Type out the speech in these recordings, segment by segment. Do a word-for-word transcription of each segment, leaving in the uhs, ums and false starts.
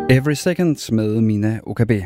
Every Second med Mina Okabe.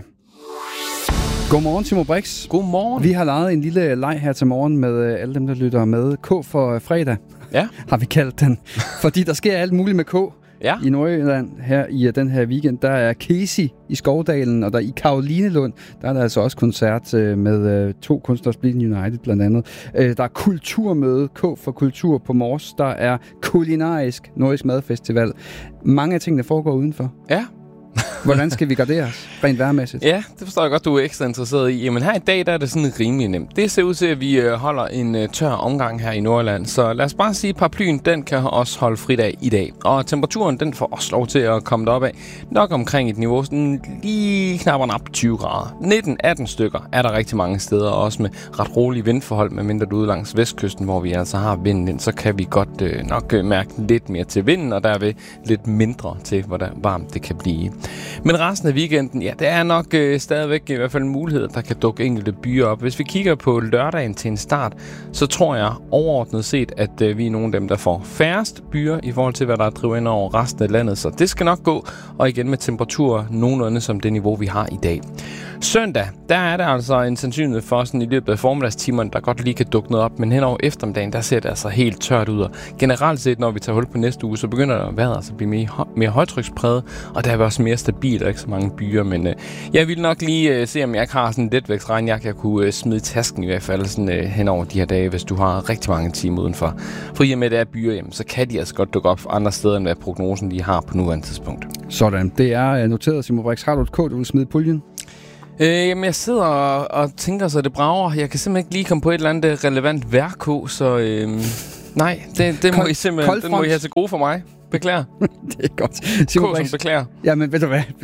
Godmorgen, Timo Brix. Godmorgen. Vi har lavet en lille leg her til morgen med alle dem, der lytter med. K for fredag, ja. har vi kaldt den. Fordi der sker alt muligt med K ja. i Nordjylland her i den her weekend. Der er Casey i Skovdalen, og der i Karolinelund, der er der altså også koncert med to kunstnere, Splitting United blandt andet. Der er kulturmøde, K for Kultur på Mors. Der er kulinarisk Nordisk Madfestival. Mange af tingene foregår udenfor. Ja. Hvordan skal vi gardere os, rent vejrmæssigt? Ja, det forstår jeg godt, du er ekstra interesseret i. Jamen her i dag, der er det sådan rimelig nemt. Det ser ud til, at vi holder en tør omgang her i Nordjylland. Så lad os bare sige, at paraplyen, den kan også holde fridag i dag. Og temperaturen, den får også lov til at komme derop af. Nok omkring et niveau, sådan lige knap og nap tyve grader. nitten atten stykker er der rigtig mange steder, også med ret rolige vindforhold, medmindre du ude langs vestkysten, hvor vi altså har vinden ind, så kan vi godt øh, nok øh, mærke lidt mere til vinden, og derved lidt mindre til, hvor der varmt det kan blive. Men resten af weekenden, ja, det er nok øh, stadigvæk i hvert fald en mulighed, der kan dukke enkelte byer op. Hvis vi kigger på lørdagen til en start, så tror jeg overordnet set, at øh, vi er nogle af dem, der får færrest byer i forhold til, hvad der driver ind over resten af landet. Så det skal nok gå, og igen med temperaturer nogenlunde som det niveau, vi har i dag. Søndag, der er der altså en sandsynlighed for sådan i løbet af formiddagstimerne, der godt lige kan dukke noget op, men hen over eftermiddagen, der ser det altså helt tørt ud. Og generelt set, når vi tager hul på næste uge, så begynder vejret altså at blive mere, mere højtrykspræget, og der er også mere stabilt og ikke så mange byer. Men øh, jeg vil nok lige øh, se, om jeg ikke har sådan en letvægtsregnjakke, jeg kunne øh, smide i tasken i hvert fald sådan, øh, hen over de her dage, hvis du har rigtig mange timer udenfor. For i og med, at det er byer, jamen, så kan de altså godt dukke op andre steder, end hvad prognosen de har på nuværende tidspunkt. Sådan, det er noteret, Simon Brix. Har du et K, du vil smide i puljen? Øh, jamen, jeg sidder og, og tænker så, det brager. Jeg kan simpelthen ikke lige komme på et eller andet relevant værk, så øh, nej, det, det må I simpelthen, den må I have til gode for mig. Beklager. Det er godt. Simon K som beklager. Jamen, ved du hvad?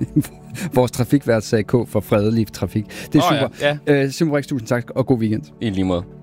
Vores trafikvært sagde K for fredelig trafik. Det er oh, super. Ja, ja. Øh, Simon Brix, tusind tak, og god weekend. I lige måde.